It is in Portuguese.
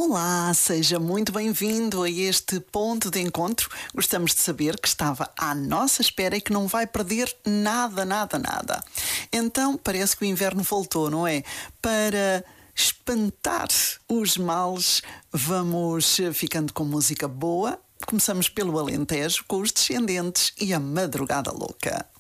Olá, seja muito bem-vindo a este ponto de encontro. Gostamos de saber que estava à nossa espera e que não vai perder nada, nada, nada. Então, parece que o inverno voltou, não é? Para espantar os males, vamos ficando com música boa. Começamos pelo Alentejo, com os Descendentes e a Madrugada Louca.